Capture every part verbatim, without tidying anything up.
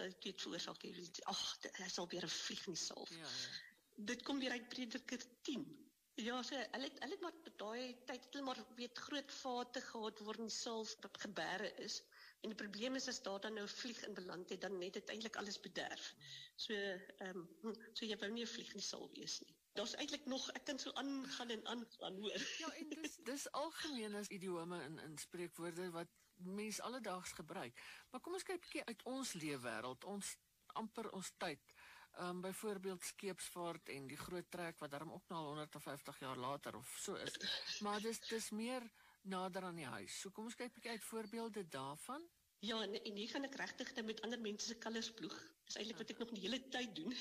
dit het veroorsaak, ag, hy sal weer 'n vlieg in die salf. Ja, ja. Dit kom weer uit Prediker tien. Ja, so, hulle het, hulle het maar daai tyd, het hulle maar weet groot vate gehad waarin die salf gebere is. En die probleem is, as daar dan nou 'n vlieg in beland het, dan het dit eintlik alles bederf. So, ehm, um, so jy wou nie 'n vlieg in die salf wees nie. Daar's eintlik nog, ek kan so aangaan en aangaan, hoor. Ja, en dis, dis algemeen as idiome in, in spreekwoorde wat mens alledaags gebruik. Maar kom ons kyk 'n bietjie uit ons leefwêreld, ons amper ons tyd. Um, byvoorbeeld skeepsvaart en die groot trek wat daarom ook nou al honderdvyftig jaar later of so is. Maar dis dis meer nader aan die huis. So kom ons kyk 'n bietjie uit voorbeelde daarvan. Ja, en, en hier gaan ek regtig nou met ander mense se kalvers ploeg. Dis eintlik wat ek nog die hele tyd doen.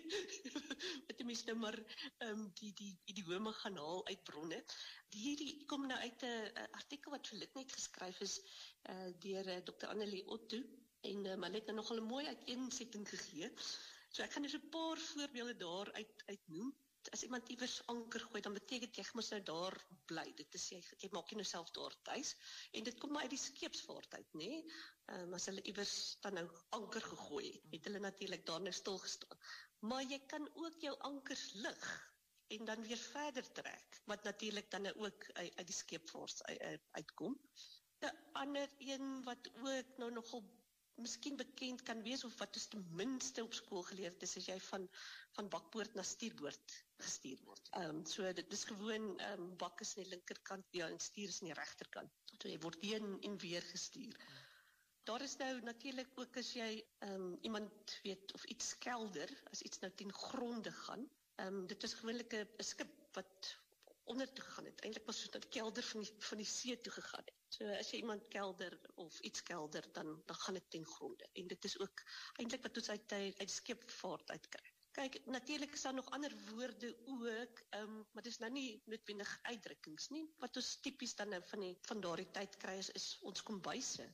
Wat die mense nou maar um, die die idiome gaan haal uit bronne. Hierdie kom nou uit 'n artikel wat vir Litnet geskryf is uh, deur uh, dokter Annelie Otto en um, hulle het nou nogal 'n mooi uiteensetting gegee. So ek gaan dus 'n paar voorbeelde daar uit uitnoem. As iemand iewers anker gooi, dan beteken jy moet nou daar bly. Dit is jy, jy maak jy nou self daar tuis. En dit kom maar uit die skeepsvaart uit, nê? Nee? Um, as hulle iewers dan nou anker gegooi het, het hulle natuurlik daar nou stil gestaan. Maar jy kan ook jou ankers lig en dan weer verder trek, wat natuurlik dan nou ook uit, uit die skeepsvaart uit, uitkom. 'n Ander een wat ook nou nogal miskien bekend kan wees, of wat is ten minste op skool geleer het, is as jy van, van bakboord na stuurboord gestuur word. Um, so dit is gewoon, um, bak is aan die linkerkant, ja, en stuur is aan die regterkant. So jy word heen en weer gestuur. Daar is nou natuurlik ook as jy um, iemand weet, of iets kelder, as iets nou ten gronde gaan, um, dit is gewoonlik 'n skip wat onder toe gegaan het. Eintlik was dit 'n kelder van die, van die see toe gegaan het. So as jy iemand kelder of iets kelder, dan, dan gaan dit ten gronde. En dit is ook eintlik wat ons uit, uit die skepvaart uitkry. Kyk, natuurlik is daar nog ander woorde ook, um, maar dit is nou nie noodwendig uitdrukkings nie. Wat ons tipies dan nou van, die, van daardie tyd kry is, is ons kombuise.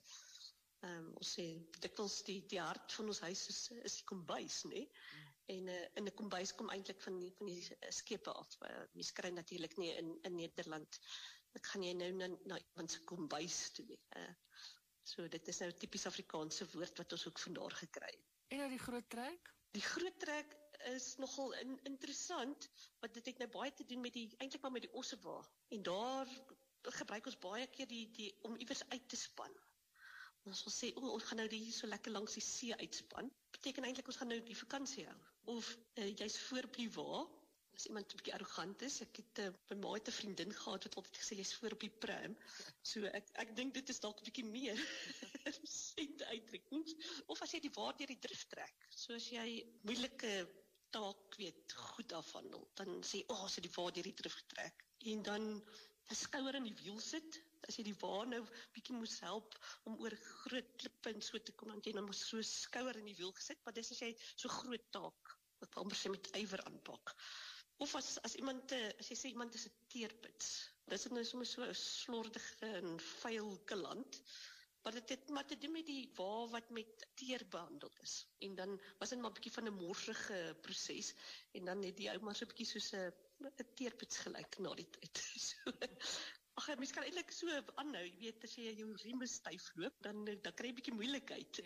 Um, ons sê dikwels die, die hart van ons huis is, is die kombuis, nee? Mm. En uh, in 'n kombuis kom eintlik van die, van die uh, skepe af. Uh, mens kry natuurlik nie in, in Nederland. Ek gaan jy nou na, na iemand se kombuis toe nie. Uh, so dit is nou 'n tipies Afrikaanse woord wat ons ook vandaar gekry het. En nou die groot trek? Die groot trek is nogal in, interessant, want dit het nou baie te doen met die, eintlik maar met die ossewa. En daar gebruik ons baie keer die, die om iewers uit te span. Ons wil sê, o, ons gaan nou die so lekker langs die see uitspan. Beteken eintlik ons gaan nou die vakansie hou. Of uh, jy's voor op die wa, as iemand 'n bietjie arrogant is. Ek het uh, by my 'n vriendin gehad wat altyd gesê jy's voor op die pram. So ek ek dink dit is dalk 'n bietjie meer resente uitdrukkings. Of as jy die wa deur die drif trek. So as jy moeilike taak weet goed afhandel, dan sê o, oh, as jy die wa deur die drif trek en dan 'n skouer in die wiel sit. As jy die wa nou bietjie moes help om oor groot klippe en so te kom, dan jy nou moes so skouer in die wiel gesit, maar dis as jy so groot taak, wat amper sê met ywer aanpak. Of as as iemand, as jy sê iemand is 'n teerpits, dis nou sommer so 'n slordige en vuil kaland, maar dit het maar te doen met die wa wat met teer behandel is. En dan was dit maar 'n bietjie van 'n morsige proses, en dan het die ou maar so 'n bietjie soos 'n 'n teerpits gelyk na die tyd. So, ag, mens kan eintlik so aanhou, jy weet, as jy jou rieme styf loop, dan dan kry jy 'n bietjie moeilikheid.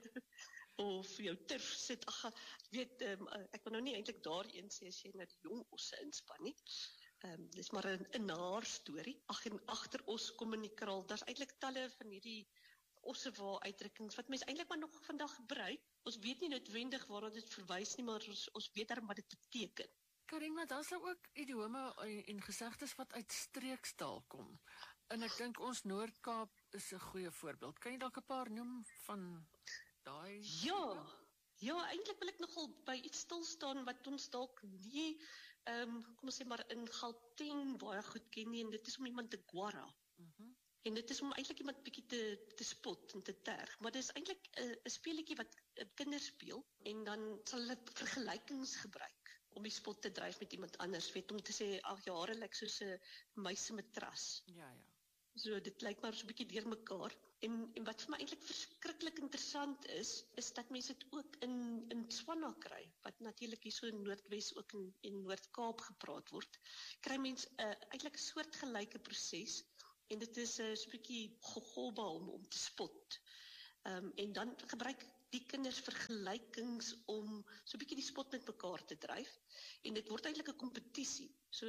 Of jou turf sit, ag, weet, um, ek wil nou nie eintlik daarin sê as jy nou die jong osse inspan nie. Um, dis maar 'n 'n naar storie. Ag, en agter ons kom in die kraal, daar's eintlik talle van hierdie ossewa uitdrukkings wat mense eintlik maar nog vandag gebruik. Ons weet nie noodwendig waarna dit verwys nie, maar ons ons weet darm wat dit beteken. Karin, maar daar's ook idiome en, en gesegdes wat uit streekstaal kom. En ek dink ons Noord-Kaap is 'n goeie voorbeeld. Kan jy dalk 'n paar noem van daai? Ja, ja, eintlik wil ek nogal by iets stil staan wat ons dalk nie, um, kom ons sê maar in Gauteng baie goed ken nie, en dit is om iemand te guara. Mm-hmm. En dit is om eintlik iemand bietjie te, te spot en te terg. Maar dit is eintlik 'n uh, speletjie wat uh, kinders speel, en dan sal hulle vergelykings gebruik om die spot te dryf met iemand anders, weet, om te sê, ag, jare lyk soos 'n muise matras. Ja, ja. So dit lyk maar so 'n bietjie deurmekaar. En en wat vir my eintlik verskriklik interessant is, is dat mense dit ook in in Tswana kry, wat natuurlik hier so in Noordwes ook in in Noord-Kaap gepraat word. Kry mense 'n uh, eintlik 'n soortgelyke proses, en dit is 'n uh, so 'n bietjie gegolba om om te spot. Um, en dan gebruik die kinders vergelykings om so 'n bietjie die spot met mekaar te dryf. En dit word eintlik 'n kompetisie. So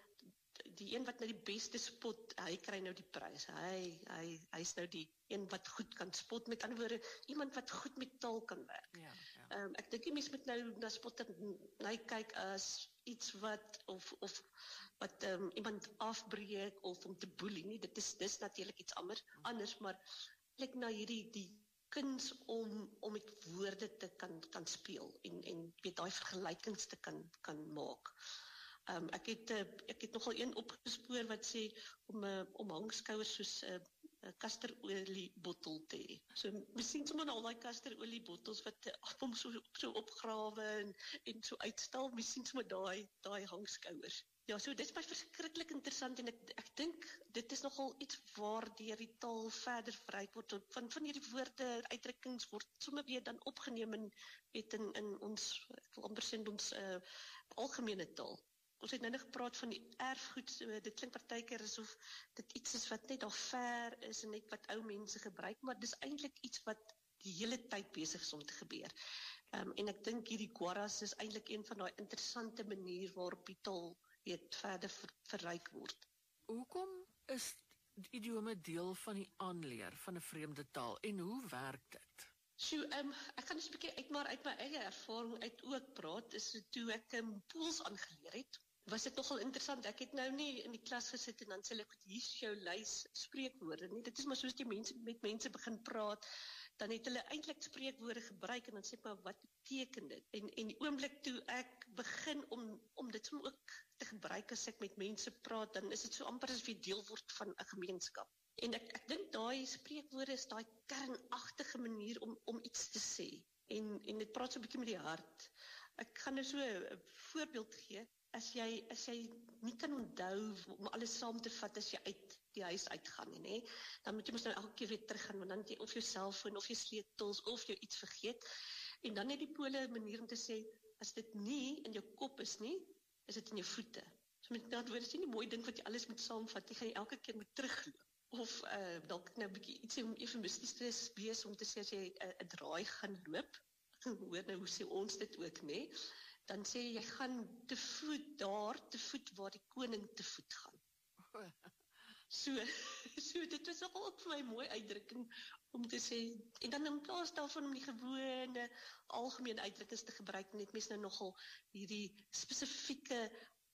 die een wat nou die beste spot, hy kry nou die prys. Hy hy hy's nou die een wat goed kan spot, met ander woorde, iemand wat goed met taal kan werk. Ja, ja. Um, ek dink die mens moet nou na spot hy kyk as iets wat of of wat um, iemand afbreek of om te boelie nie. Dit is dis natuurlik iets anders, anders maar kyk na hierdie die kuns om om met woorde te kan kan speel en en weet daai vergelykings te kan kan maak. Um, ek het uh, ek het nogal een opgespoor wat sê om 'n uh, om hangskouers soos 'n uh, uh, kasterolie bottel te hê. So miskien sommer al daai kasterolie bottels wat uh, hom so so opgrawe en en so uitstal, miskien sommer daai daai hangskouers. Ja, so dit is baie verskriklik interessant en ek ek dink dit is nogal iets waardeur die taal verder verbreek word. Van van hierdie woorde, uitdrukkings word sommer weer dan opgeneem in weet in in ons ek wil amper sê in ons uh, algemene taal. Ons het nou net gepraat van die erfgoed, so dit klink partykeer asof dit iets is wat net daar ver is en net wat ou mense gebruik, maar dis eintlik iets wat die hele tyd besig is om te gebeur. Um, en ek dink hierdie guarras is eintlik een van daai interessante manier waarop die taal weet verder ver, verryk word. Hoekom is idiome deel van die aanleer van 'n vreemde taal en hoe werk dit? So, um, ek kan dus 'n bietjie uit maar uit my eie ervaring uit ook praat, is toe ek um, Pools aangeleer het, was dit nogal interessant. Ek het nou nie in die klas gesit en dan sê ek, hier is jou lys spreekwoorde nie. Dit is maar soos die mense met mense begin praat, dan het hulle eintlik spreekwoorde gebruik en dan sê ek maar, wat beteken dit? En en die oomblik toe ek begin om om dit sommer ook te gebruik as ek met mense praat, dan is dit so amper as jy deel word van 'n gemeenskap. En ek ek dink daai spreekwoorde is daai kernagtige manier om om iets te sê. En en dit praat so 'n bietjie met die hart. Ek gaan nou so 'n voorbeeld gee. As jy as jy nie kan onthou om alles saam te vat as jy uit die huis uitgaan nie, dan moet jy mos nou elke keer weer teruggaan, want dan het jy of jou selfoon of jou sleutels of jy iets vergeet. En dan het die Pole 'n manier om te sê, as dit nie in jou kop is nie, is dit in jou voete. So met ander woorde, is nie 'n mooi ding wat jy alles moet saamvat, jy gaan jy elke keer moet terugloop. Of uh, dalk nou 'n bietjie iets om eufemisties te wees om te sê as jy 'n uh, draai gaan loop, hoor nou hoe sê ons dit ook, nê? Dan sê jy gaan te voet daar, te voet waar die koning te voet gaan. So, so dit was nogal ook vir my 'n mooi uitdrukking om te sê, en dan in plaas daarvan om die gewone algemene uitdrukkings te gebruik, net mens nou nogal hierdie spesifieke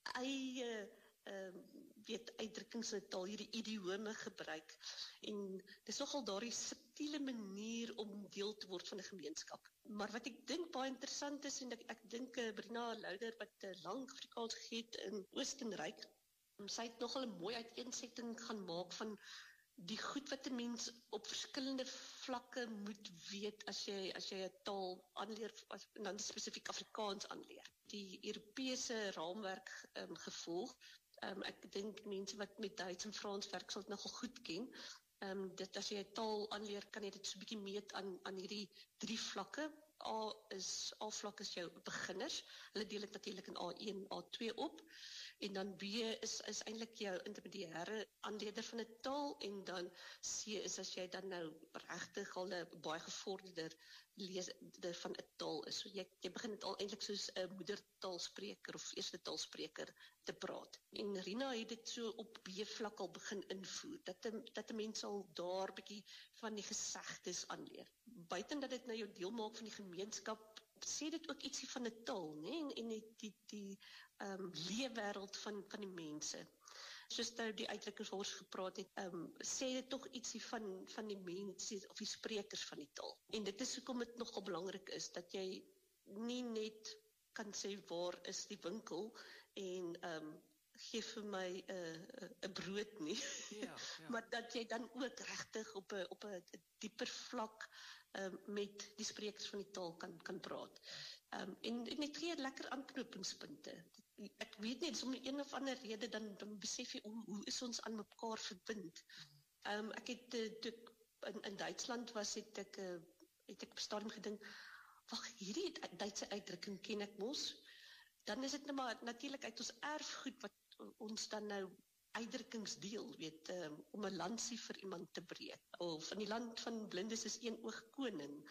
eie um, weet uitdrukkings in taal, hierdie idiome gebruik. En dis nogal daardie subtiele manier om deel te word van 'n gemeenskap. Maar wat ek dink baie interessant is, en ek, ek dink uh, Brina Louder wat uh, lank Afrikaans gegee het in Oostenryk, um, sy het nogal 'n mooi uiteensetting gaan maak van die goed wat 'n mens op verskillende vlakke moet weet as jy as jy 'n taal aanleer, as, en dan spesifiek Afrikaans aanleer. Die Europese raamwerk um, gevolg. Um, ek dink mense wat met Duits en Frans werk sal dit nogal goed ken. Um, dit as jy 'n taal aanleer, kan jy dit so 'n bietjie meet aan aan hierdie drie vlakke. A is A vlak is jou beginners. Hulle deel dit natuurlik in A een, A twee op. En dan B is is eintlik jou intermediêre aanleerder van 'n taal, en dan C is as jy dan nou regtig al 'n baie gevorderder leerder van 'n taal is. So jy jy begin dit al eintlik soos 'n moedertaalspreker of eerste taalspreker te praat. En Rina het dit so op B vlak al begin invoer, dat 'n dat 'n mens al daar bietjie van die gesegdes aanleer. Buiten dat dit nou jou deel maak van die gemeenskap, sê dit ook ietsie van 'n taal, né? En en die die die ehm um, leefwêreld van van die mense. Soos nou die uitdrukkings waaroor ons gepraat het, ehm um, sê dit tog ietsie van van die mense of die sprekers van die taal. En dit is hoekom dit nogal belangrik is dat jy nie net kan sê waar is die winkel en ehm um, gee vir my 'n uh, 'n brood nie. Ja, ja. Maar dat jy dan ook regtig op 'n op 'n dieper vlak um, met die sprekers van die taal kan kan praat. Um, en, en dit gee lekker aanknopingspunte. Ek weet nie, om een of ander rede dan dan besef jy hoe hoe is ons aan mekaar verbind. Um, ek het toe in in Duitsland was het ek uh, het ek op stadium gedink, wag, hierdie Duitse uitdrukking ken ek mos. Dan is dit nou maar natuurlik uit ons erfgoed wat ons dan nou uitdrukkings deel, weet, um, om 'n lansie vir iemand te breek. Of in die land van blindes is een oog koning.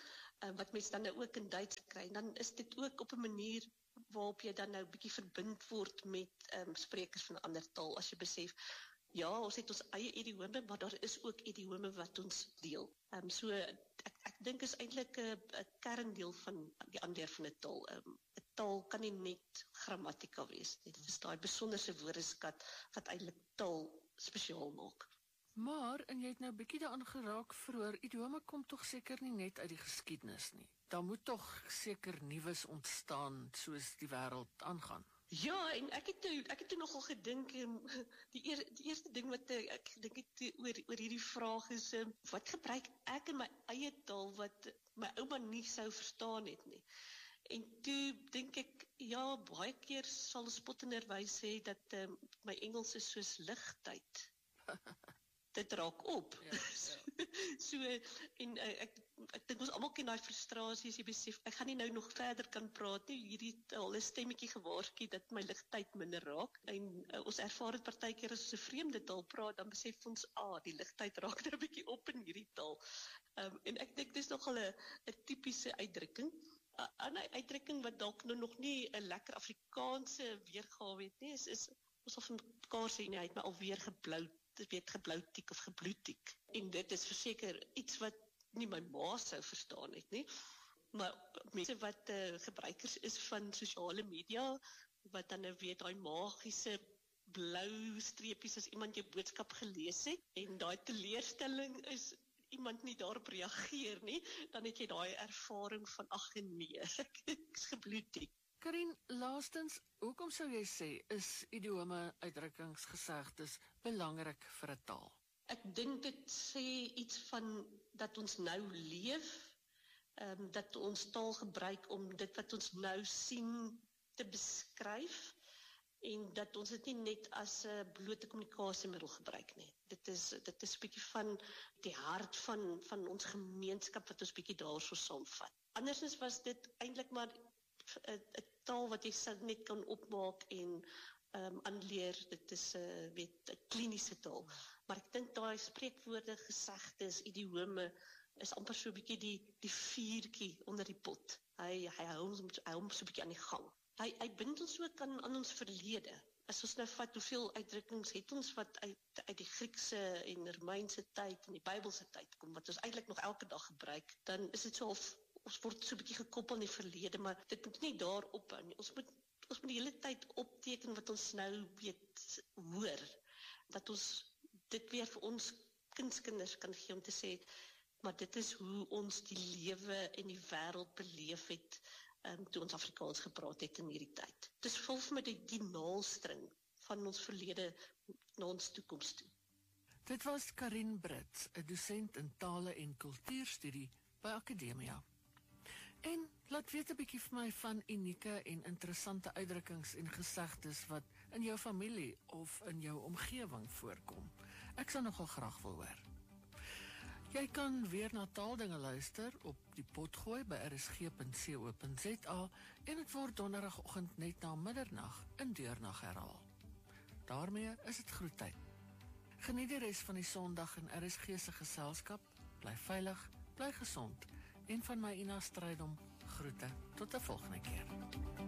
uh, wat mens dan nou ook in Duits kry, dan is dit ook op 'n manier waarop jy dan nou bietjie verbind word met um, sprekers van 'n ander taal, as jy besef, ja, ons het ons eie idiome, maar daar is ook idiome wat ons deel. Um, so, ek, ek dink is eintlik 'n kerndeel van die aanleer van 'n taal. 'n um, Taal kan nie net grammatika wees nie. Dit is daai besonderse woordeskat wat eintlik taal spesiaal maak. Maar, en jy het nou 'n bietjie daaraan geraak vroeër, idiome kom tog seker nie net uit die geskiedenis nie. Daar moet tog seker nuus ontstaan soos die wêreld aangaan. Ja, en ek het toe, ek het toe nogal gedink, die, eer, die eerste ding wat ek gedink het oor, oor hierdie vraag is, wat gebruik ek in my eie taal wat my ouma nie sou verstaan het nie. En toe dink ek, ja, baie keer sal spottenderwys sê dat um, my Engels is soos ligtyd. Dit raak op. Ja, ja. so, en uh, ek, ek dink ons almal ken daai frustrasie as jy besef, ek gaan nie nou nog verder kan praat nie, hierdie al 'n stemmetjie gewaarsku dat my ligtyd minder raak, en uh, ons ervaar dit partykeer as ons 'n vreemde taal praat, dan besef ons, ah, die ligtyd raak nou 'n bietjie op in hierdie taal. Um, en ek dink dis nogal 'n 'n tipiese uitdrukking. 'n Ander uitdrukking wat dalk nou nog nie 'n lekker Afrikaanse weergawe het nie, is, is ons sal van mekaar sê, nee, hy het my alweer geblou, weet gebloutik of gebloetik. En dit is verseker iets wat nie my ma sou verstaan het nie, maar mense wat uh, gebruikers is van sosiale media, wat dan nou weet daai magiese blou streepies as iemand jou boodskap gelees het, en daai teleurstelling is iemand nie daarop reageer nie, dan het jy daai ervaring van ag nee, ek is gebloetik. Karin, laastens, hoekom sou jy sê, is idiome, uitdrukkings, gesegdes belangrik vir 'n taal? Ek dink dit sê iets van dat ons nou leef, um, dat ons taal gebruik om dit wat ons nou sien te beskryf, en dat ons dit nie net as 'n blote kommunikasiemiddel gebruik nie. Dit is dit is 'n bietjie van die hart van van ons gemeenskap wat ons bietjie daarso saamvat. Andersins was dit eintlik maar 'n taal wat jy net kan opmaak en um, aanleer. Dit is 'n uh, weet 'n kliniese taal. Maar ek dink daai spreekwoorde, gesegdes, idiome is amper so 'n bietjie die die vuurtjie onder die pot. Hy hy hou ons hy hou ons so 'n bietjie aan die gang. Hy hy bind ons ook aan aan ons verlede. As ons nou vat, hoeveel uitdrukkings het ons wat uit uit die Griekse en Romeinse tyd en die Bybelse tyd kom, wat ons eintlik nog elke dag gebruik, dan is dit so of ons word so 'n bietjie gekoppel aan die verlede, maar dit moet nie daar ophou nie. Ons moet ons moet die hele tyd opteken wat ons nou weet hoor, dat ons dit weer vir ons kindskinders kan gee om te sê, maar dit is hoe ons die lewe en die wêreld beleef het, um, toe ons Afrikaans gepraat het in hierdie tyd. Dit is vol met die, die naalstring van ons verlede na ons toekoms toe. Dit was Karin Brits, 'n dosent in tale en kultuurstudie by Akademia. En laat weet 'n bietjie vir my van unieke en interessante uitdrukkings en gesegdes wat in jou familie of in jou omgewing voorkom. Ek sal nogal graag wil hoor. Jy kan weer na Taaldinge luister op die Potgooi by r s g punt c o punt z a en dit word donderdagoggend net na middernag in deurnag herhaal. Daarmee is dit groettyd. Geniet die res van die Sondag in R S G se geselskap. Bly veilig, bly gesond en van my Ina Strydom groete tot 'n volgende keer.